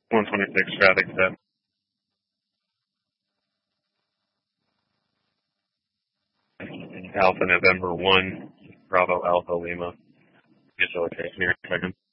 126 traffic step. Alpha November 1, Bravo Alpha Lima. Get your location here in a second.